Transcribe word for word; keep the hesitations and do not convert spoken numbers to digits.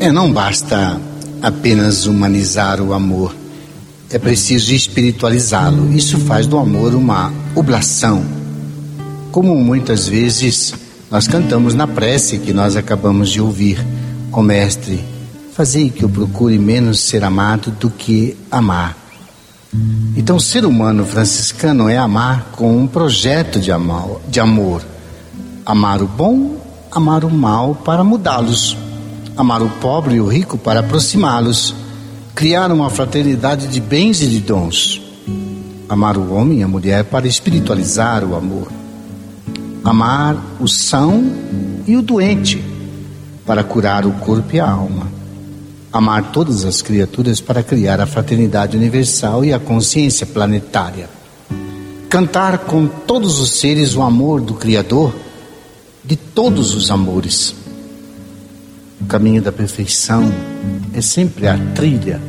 É, não basta apenas humanizar o amor, é preciso espiritualizá-lo. Isso faz do amor uma oblação. Como muitas vezes nós cantamos na prece que nós acabamos de ouvir: ó Mestre, fazei que eu procure menos ser amado do que amar. Então, ser humano franciscano é amar com um projeto de amor, de amor. Amar o bom, amar o mal para mudá-los. Amar o pobre e o rico para aproximá-los. Criar uma fraternidade de bens e de dons. Amar o homem e a mulher para espiritualizar o amor. Amar o são e o doente para curar o corpo e a alma. Amar todas as criaturas para criar a fraternidade universal e a consciência planetária. Cantar com todos os seres o amor do Criador, de todos os amores. O caminho da perfeição é sempre a trilha